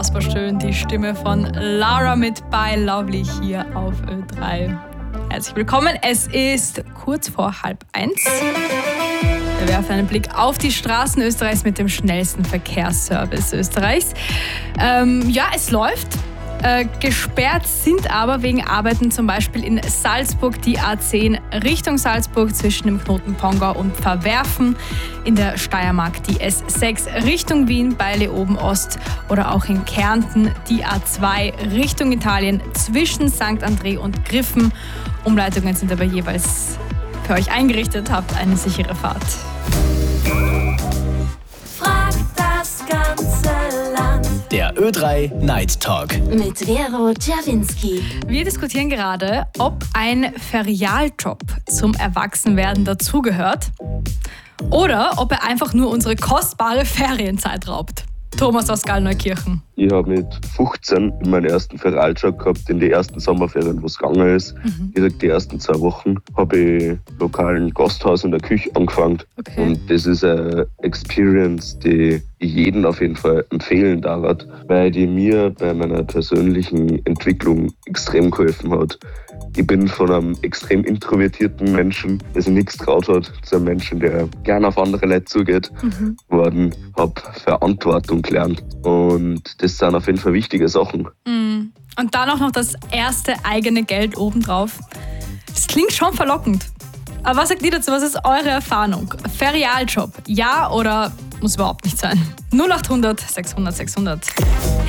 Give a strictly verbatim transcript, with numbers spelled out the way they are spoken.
unfassbar schön. Die Stimme von Lara mit By Lovely hier auf Ö drei. Herzlich willkommen. Es ist kurz vor halb eins. Wir werfen einen Blick auf die Straßen Österreichs mit dem schnellsten Verkehrsservice Österreichs. Ähm, ja, es läuft. Äh, gesperrt sind aber wegen Arbeiten zum Beispiel in Salzburg die A zehn Richtung Salzburg zwischen dem Knoten Pongau und Pfarrwerfen, in der Steiermark die S sechs Richtung Wien bei Leoben Ost oder auch in Kärnten die A zwei Richtung Italien zwischen Sankt André und Griffen. Umleitungen sind aber jeweils für euch eingerichtet. Habt eine sichere Fahrt. Frag das ganze Land. Der Ö drei Night Talk Mit Vero Czerwinski. Wir diskutieren gerade, ob ein Ferialjob zum Erwachsenwerden dazugehört oder ob er einfach nur unsere kostbare Ferienzeit raubt. Thomas aus Gallneukirchen. Ich habe mit fünfzehn meinen ersten Ferialjob gehabt, in die ersten Sommerferien, wo es gegangen ist. Mhm. Direkt die ersten zwei Wochen habe ich lokalen Gasthaus in der Küche angefangen. Okay. Und das ist eine Experience, die ich jedem auf jeden Fall empfehlen darf, weil die mir bei meiner persönlichen Entwicklung extrem geholfen hat. Ich bin von einem extrem introvertierten Menschen, der sich nichts getraut hat, zu einem Menschen, der gerne auf andere Leute zugeht, mhm. worden, habe Verantwortung gelernt. Und das sind auf jeden Fall wichtige Sachen. Mhm. Und dann auch noch das erste eigene Geld obendrauf. Das klingt schon verlockend. Aber was sagt ihr dazu? Was ist eure Erfahrung? Ferialjob, ja oder muss überhaupt nicht sein? null acht hundert sechshundert sechshundert.